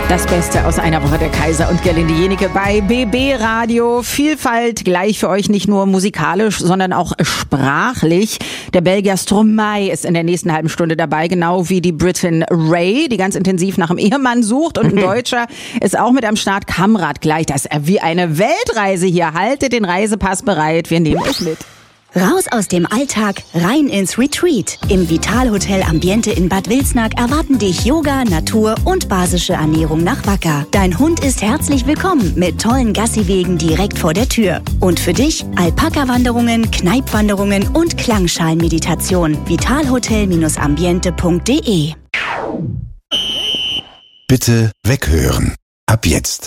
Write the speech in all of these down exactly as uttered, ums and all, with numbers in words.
Das Beste aus einer Woche, der Kaiser und Gerlinde Jenike bei B B Radio. Vielfalt gleich für euch, nicht nur musikalisch, sondern auch sprachlich. Der Belgier Stromae ist in der nächsten halben Stunde dabei, genau wie die Britin Ray, die ganz intensiv nach einem Ehemann sucht. Und ein Deutscher ist auch mit am Start. Kamrat gleich, das ist wie eine Weltreise hier. Haltet den Reisepass bereit, wir nehmen euch mit. Raus aus dem Alltag, rein ins Retreat. Im Vitalhotel Ambiente in Bad Wilsnack erwarten dich Yoga, Natur und basische Ernährung nach Wacker. Dein Hund ist herzlich willkommen mit tollen Gassiwegen direkt vor der Tür. Und für dich Alpaka-Wanderungen, Kneipwanderungen und Klangschalenmeditation. vitalhotel ambiente punkt de. Bitte weghören. Ab jetzt.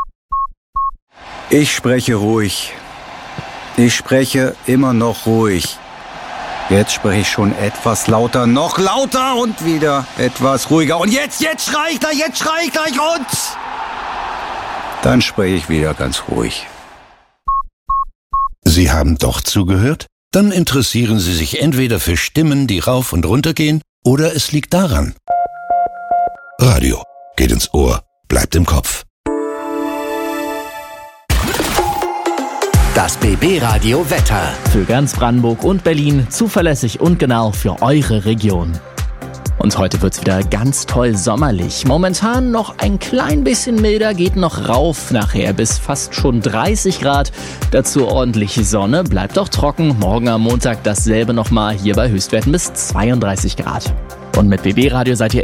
Ich spreche ruhig. Ich spreche immer noch ruhig. Jetzt spreche ich schon etwas lauter, noch lauter und wieder etwas ruhiger. Und jetzt, jetzt schrei ich gleich, jetzt schrei ich gleich und dann spreche ich wieder ganz ruhig. Sie haben doch zugehört? Dann interessieren Sie sich entweder für Stimmen, die rauf und runter gehen, oder es liegt daran. Radio geht ins Ohr, bleibt im Kopf. Das B B Radio Wetter. Für ganz Brandenburg und Berlin zuverlässig und genau für eure Region. Und heute wird's wieder ganz toll sommerlich. Momentan noch ein klein bisschen milder, geht noch rauf nachher bis fast schon dreißig Grad. Dazu ordentliche Sonne, bleibt auch trocken. Morgen am Montag dasselbe nochmal, hier bei Höchstwerten bis zweiunddreißig Grad. Und mit B B Radio seid ihr